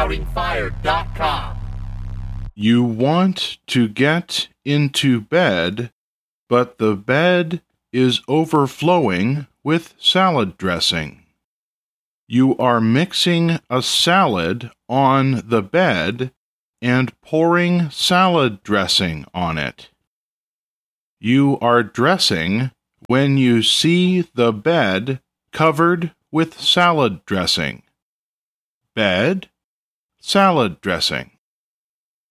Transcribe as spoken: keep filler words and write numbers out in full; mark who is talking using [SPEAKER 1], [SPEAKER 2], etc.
[SPEAKER 1] sprouting fire dot com.
[SPEAKER 2] You want to get into bed, but the bed is overflowing with salad dressing. You are mixing a salad on the bed and pouring salad dressing on it. You are dressing when you see the bed covered with salad dressing. Bed, salad dressing.